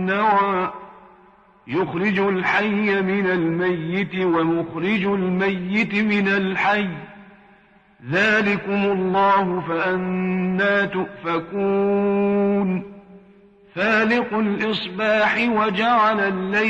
النوى يخرج الحي من الميت ومخرج الميت من الحي ذلكم الله فأنى تؤفكون فالق الإصباح وجعل الليل